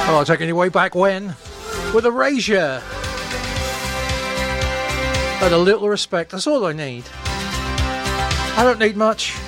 Oh, taking you way back when with Erasure. And a little respect, that's all I need. I don't need much.